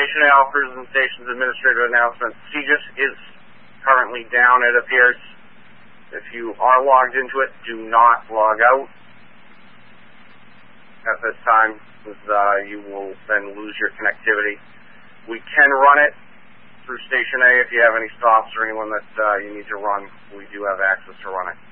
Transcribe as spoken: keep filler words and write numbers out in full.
Station A offers and stations administrative announcement. C G I S is currently down, it appears. If you are logged into it, do not log out at this time, because uh, you will then lose your connectivity. We can run it through Station A if you have any stops or anyone that uh, you need to run. We do have access to run it.